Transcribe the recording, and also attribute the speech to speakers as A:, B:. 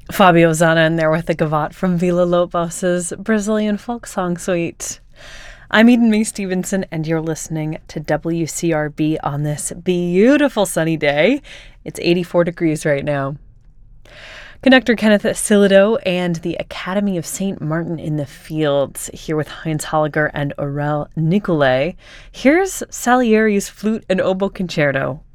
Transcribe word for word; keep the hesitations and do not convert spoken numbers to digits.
A: Fabio Zana in there with the Gavotte from Villa Lobos's Brazilian folk song suite. I'm Eden Mae Stevenson, and you're listening to W C R B on this beautiful sunny day. It's eighty-four degrees right now. Conductor Kenneth Silido and the Academy of Saint Martin in the Fields here with Heinz Holliger and Aurel Nicolay. Here's Salieri's Flute and Oboe Concerto